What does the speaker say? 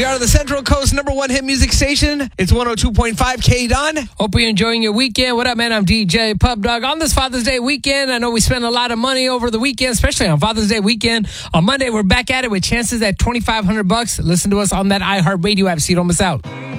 We are the Central Coast #1 hit music station. It's 102.5 K-Don. Hope you're enjoying your weekend. What up, man? I'm DJ Pub Dog. On this Father's Day weekend, I know we spent a lot of money over the weekend, especially on Father's Day weekend. On Monday, we're back at it with chances at $2,500. Listen to us on that iHeartRadio app so you don't miss out.